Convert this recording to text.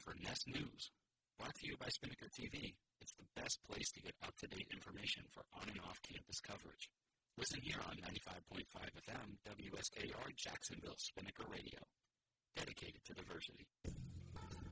for Nest News. Brought to you by Spinnaker TV. It's the best place to get up-to-date information for on- and off-campus coverage. Listen here on 95.5 FM, WSKR Jacksonville Spinnaker Radio. Dedicated to diversity.